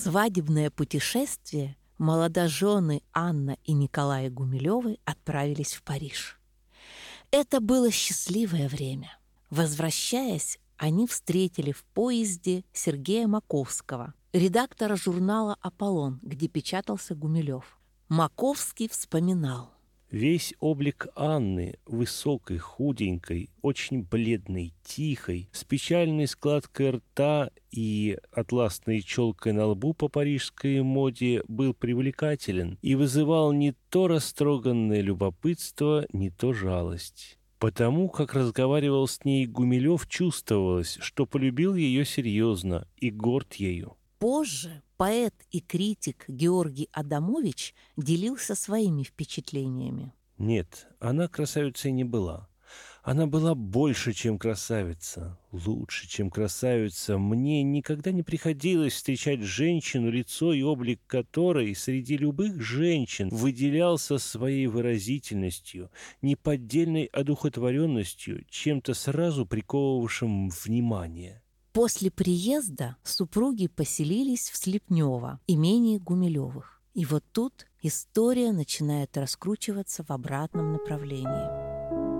свадебное путешествие молодожены Анна и Николай Гумилевы отправились в Париж. Это было счастливое время. Возвращаясь, они встретили в поезде Сергея Маковского, редактора журнала «Аполлон», где печатался Гумилев. Маковский вспоминал: весь облик Анны, высокой, худенькой, очень бледной, тихой, с печальной складкой рта и атласной челкой на лбу по парижской моде, был привлекателен и вызывал не то растроганное любопытство, не то жалость. Потому как разговаривал с ней Гумилев, чувствовалось, что полюбил ее серьезно и горд ею. Позже поэт и критик Георгий Адамович делился своими впечатлениями. Нет, она красавицей не была. Она была больше, чем красавица, лучше, чем красавица. Мне никогда не приходилось встречать женщину, лицо и облик которой среди любых женщин выделялся своей выразительностью, неподдельной одухотворенностью, чем-то сразу приковывавшим внимание. После приезда супруги поселились в Слепнево, имении Гумилевых. И вот тут история начинает раскручиваться в обратном направлении.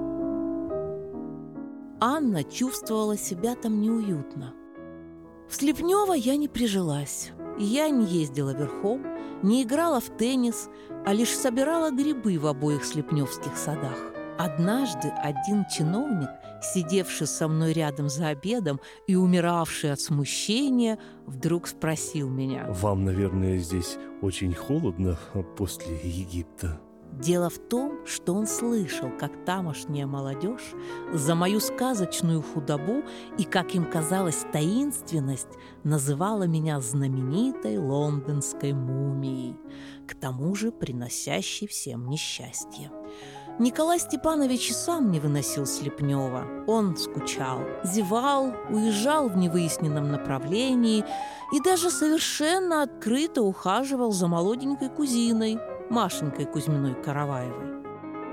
Анна чувствовала себя там неуютно. В Слепнево я не прижилась. Я не ездила верхом, не играла в теннис, а лишь собирала грибы в обоих слепневских садах. Однажды один чиновник, сидевший со мной рядом за обедом и умиравший от смущения, вдруг спросил меня: «Вам, наверное, здесь очень холодно после Египта?» Дело в том, что он слышал, как тамошняя молодежь за мою сказочную худобу и, как им казалось, таинственность называла меня знаменитой лондонской мумией, к тому же приносящей всем несчастье. Николай Степанович и сам не выносил Слепнева. Он скучал, зевал, уезжал в невыясненном направлении и даже совершенно открыто ухаживал за молоденькой кузиной, Машенькой Кузьминой-Караваевой.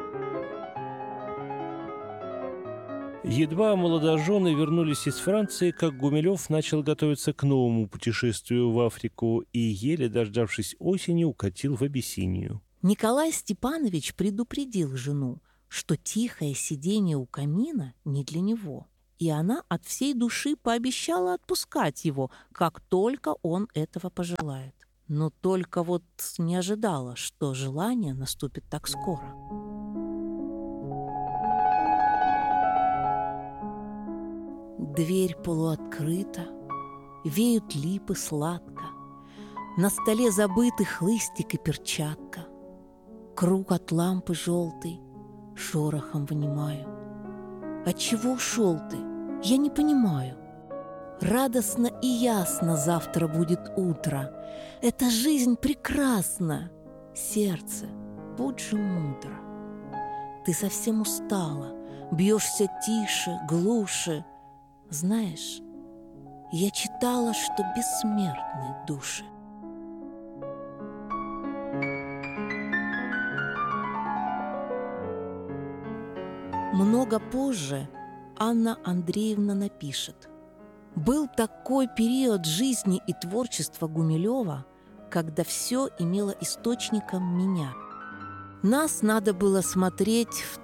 Едва молодожены вернулись из Франции, как Гумилев начал готовиться к новому путешествию в Африку и, еле дождавшись осени, укатил в Абиссинию. Николай Степанович предупредил жену, что тихое сидение у камина не для него, и она от всей души пообещала отпускать его, как только он этого пожелает. Но только вот не ожидала, что желание наступит так скоро. Дверь полуоткрыта, веют липы сладко, на столе забыты хлыстик и перчатка. Круг от лампы желтый, шорохом вынимаю. Отчего ушел ты? Я не понимаю. Радостно и ясно завтра будет утро. Эта жизнь прекрасна. Сердце, будь же мудро. Ты совсем устала, бьешься тише, глуше. Знаешь, я читала, что бессмертны души. Много позже Анна Андреевна напишет: «Был такой период жизни и творчества Гумилева, когда все имело источником меня. Нас надо было смотреть в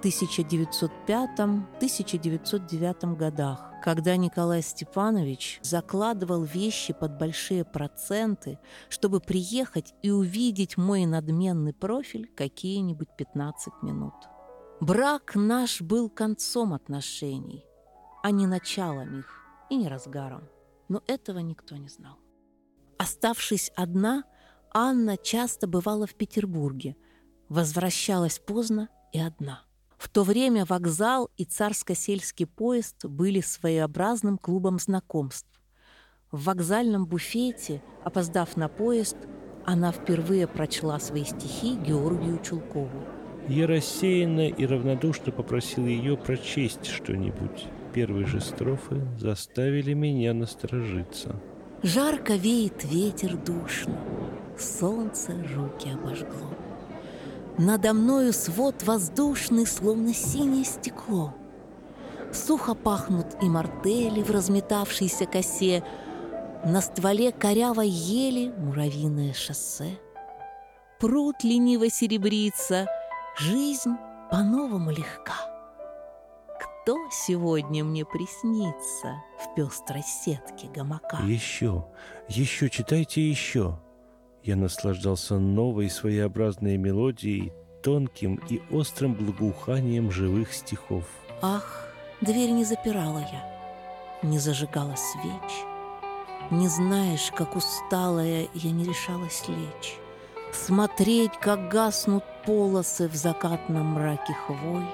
1905-1909 годах, когда Николай Степанович закладывал вещи под большие проценты, чтобы приехать и увидеть мой надменный профиль какие-нибудь 15 минут. Брак наш был концом отношений, а не началом их и не разгаром. Но этого никто не знал. Оставшись одна, Анна часто бывала в Петербурге, возвращалась поздно и одна. В то время вокзал и царско-сельский поезд были своеобразным клубом знакомств. В вокзальном буфете, опоздав на поезд, она впервые прочла свои стихи Георгию Чулкову. Я рассеянно и равнодушно попросил ее прочесть что-нибудь. Первые же строфы заставили меня насторожиться. Жарко веет ветер душно, солнце руки обожгло. Надо мною свод воздушный, словно синее стекло. Сухо пахнут и мартели в разметавшейся косе. На стволе корявой ели муравьиное шоссе. Пруд лениво серебрится, жизнь по-новому легка. Кто сегодня мне приснится в пестрой сетке гамака? Еще читайте еще. Я наслаждался новой своеобразной мелодией, тонким и острым благоуханием живых стихов. Ах, дверь не запирала я, не зажигала свеч. Не знаешь, как усталая я не решалась лечь, смотреть, как гаснут полосы в закатном мраке хвой,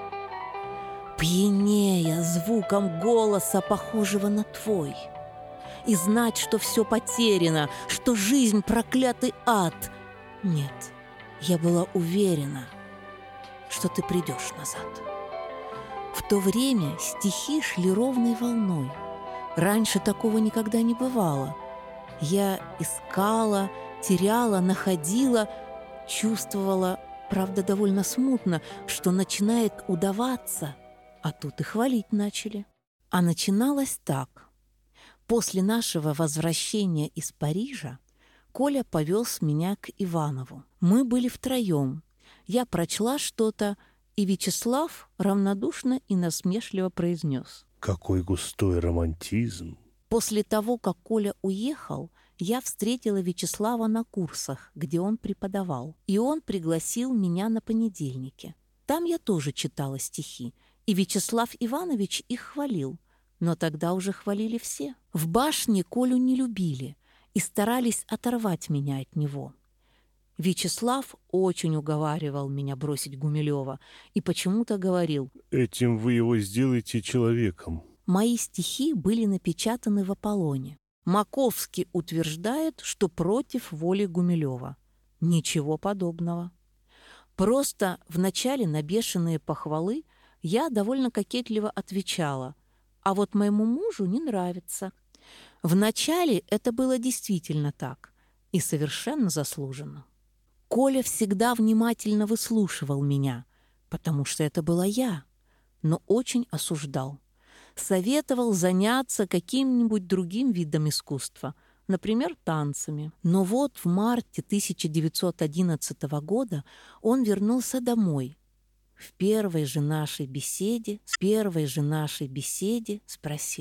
пьянея звуком голоса, похожего на твой, и знать, что все потеряно, что жизнь — проклятый ад. Нет, я была уверена, что ты придешь назад. В то время стихи шли ровной волной. Раньше такого никогда не бывало. Я искала, теряла, находила, чувствовала, правда, довольно смутно, что начинает удаваться, а тут и хвалить начали. А начиналось так. После нашего возвращения из Парижа Коля повез меня к Иванову. Мы были втроем. Я прочла что-то, и Вячеслав равнодушно и насмешливо произнес: Какой густой романтизм! После того, как Коля уехал, я встретила Вячеслава на курсах, где он преподавал, и он пригласил меня на понедельнике. Там я тоже читала стихи, и Вячеслав Иванович их хвалил, но тогда уже хвалили все. В башне Колю не любили и старались оторвать меня от него. Вячеслав очень уговаривал меня бросить Гумилева и почему-то говорил: Этим вы его сделаете человеком. Мои стихи были напечатаны в «Аполлоне». Маковский утверждает, что против воли Гумилева. Ничего подобного. Просто вначале на бешеные похвалы я довольно кокетливо отвечала: а вот моему мужу не нравится. Вначале это было действительно так, и совершенно заслуженно. Коля всегда внимательно выслушивал меня, потому что это была я, но очень осуждал. Советовал заняться каким-нибудь другим видом искусства, например, танцами. Но вот в марте 1911 года он вернулся домой. В первой же нашей беседе спросил: